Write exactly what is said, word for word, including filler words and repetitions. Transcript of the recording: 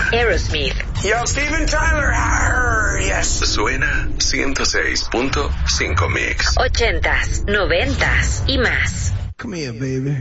Aerosmith. Yo, Steven Tyler. Arr, yes. Suena ciento seis punto cinco Mix. Ochentas, noventas y más. Come here, baby.